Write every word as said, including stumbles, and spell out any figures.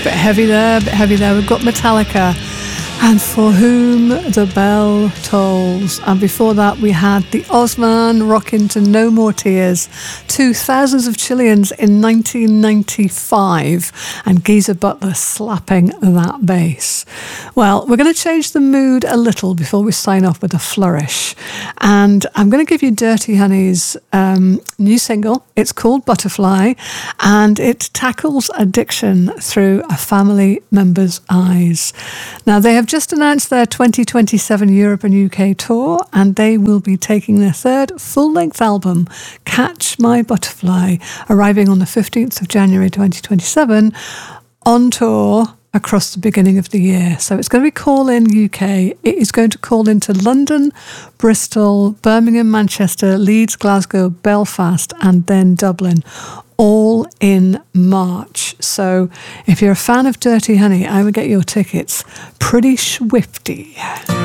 bit heavy there, a bit heavy there. We've got Metallica and For Whom the Bell Tolls. And before that, we had the Osman rocking to No More Tears to Thousands of Chileans in nineteen ninety-five, and Geezer Butler slapping that bass. Well, we're going to change the mood a little before we sign off with a flourish. And I'm going to give you Dirty Honey's um, new single. It's called Butterfly, and it tackles addiction through a family member's eyes. Now, they have just announced their twenty twenty-seven Europe and U K tour, and they will be taking their third full-length album, Catch My Butterfly, arriving on the fifteenth of January twenty twenty-seven, on tour across the beginning of the year. So it's going to be Call In U K. It is going to call into London, Bristol, Birmingham, Manchester, Leeds, Glasgow, Belfast, and then Dublin, all in March. So if you're a fan of Dirty Honey, I would get your tickets pretty swifty.